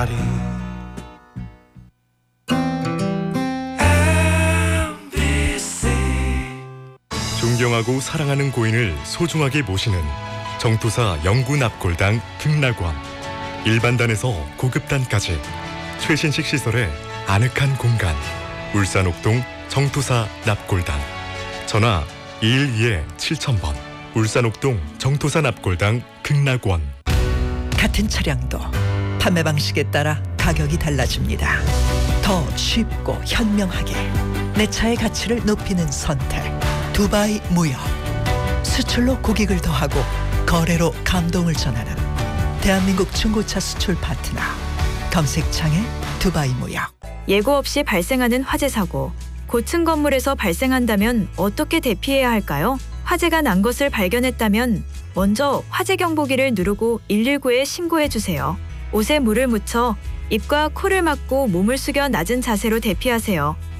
자리. 존경하고 사랑하는 고인을 소중하게 모시는 정토사 영구납골당 극락원. 일반단에서 고급단까지 최신식 시설의 아늑한 공간. 울산 옥동 정토사 납골당. 전화 212-7000번. 울산 옥동 정토사 납골당 극락원. 같은 차량도 판매 방식에 따라 가격이 달라집니다. 더 쉽고 현명하게 내 차의 가치를 높이는 선택. 두바이 무역. 수출로 고객을 더하고 거래로 감동을 전하는 대한민국 중고차 수출 파트너. 검색창에 두바이 무역. 예고 없이 발생하는 화재 사고. 고층 건물에서 발생한다면 어떻게 대피해야 할까요? 화재가 난 것을 발견했다면 먼저 화재 경보기를 누르고 119에 신고해 주세요. 옷에 물을 묻혀 입과 코를 막고 몸을 숙여 낮은 자세로 대피하세요.